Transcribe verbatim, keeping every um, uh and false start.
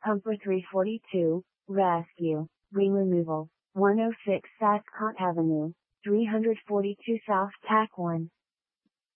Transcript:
Humper three forty-two, Rescue, Wing Removal, one oh six Ascot Avenue, three forty-two South Tack one.